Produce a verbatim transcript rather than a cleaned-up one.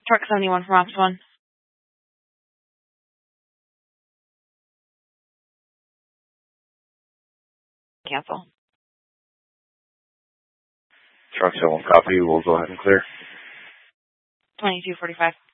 Truck seventy-one from Ops one. Cancel. Truck seventy-one copy. We'll go ahead and clear. twenty-two forty-five.